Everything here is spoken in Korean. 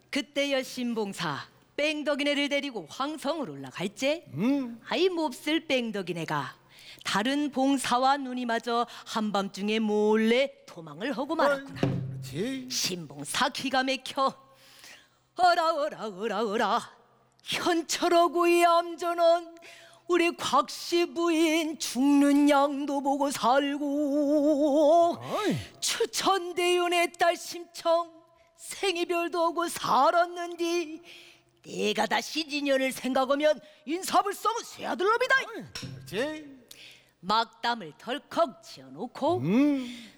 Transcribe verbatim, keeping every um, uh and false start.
그때여 신봉사 뺑덕이네를 데리고 황성을 올라갈제. 음. 아이 몹쓸 뺑덕이네가 다른 봉사와 눈이 맞아 한밤중에 몰래 도망을 하고 말았구나. 그렇지. 신봉사 기가 막혀. 어라 어라 어라 어라 현철하고 얌전한 우리 곽씨 부인 죽는 양도 보고 살고 어이. 추천대윤의 딸 심청 생이별도 하고 살았는디 내가 다시 인연을 생각하면 인사불성은 새아들놈이다. 그렇지. 막담을 덜컥 지어놓고 음.